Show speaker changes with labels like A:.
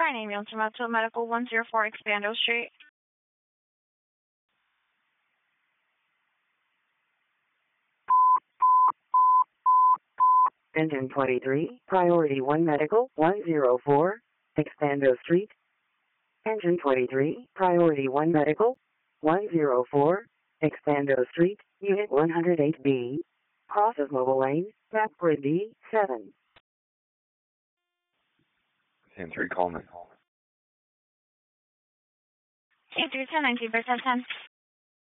A: My name is Tomato Medical 104 Expando Street.
B: Engine 23, Priority 1 Medical 104, Expando Street. Engine 23, Priority 1 Medical 104, Expando Street, Unit 108B. Cross of Mobile Lane, map grid D7.
C: 10-3, call me.
A: 8310 19%10.